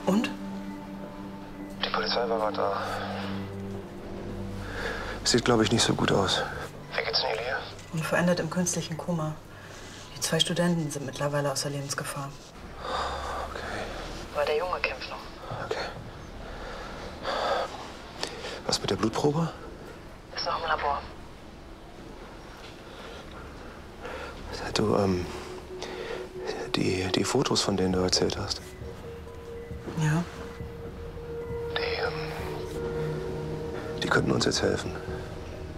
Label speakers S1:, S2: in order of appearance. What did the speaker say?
S1: Und?
S2: Die Polizei war gerade da. Sieht, glaube ich, nicht so gut aus. Wie geht's denn Elia?
S1: Unverändert im künstlichen Koma. Die 2 Studenten sind mittlerweile außer Lebensgefahr.
S2: Okay.
S1: Aber der Junge kämpft noch.
S2: Okay. Was mit der Blutprobe?
S1: Ist noch im Labor.
S2: Du, die Fotos, von denen du erzählt hast.
S1: Ja.
S2: Die könnten uns jetzt helfen.